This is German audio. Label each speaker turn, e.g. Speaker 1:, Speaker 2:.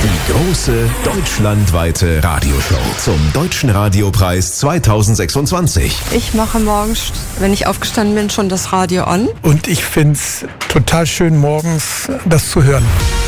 Speaker 1: Die große deutschlandweite Radioshow zum Deutschen Radiopreis 2026.
Speaker 2: Ich mache morgens, wenn ich aufgestanden bin, schon das Radio an.
Speaker 3: Und ich finde es total schön, morgens das zu hören.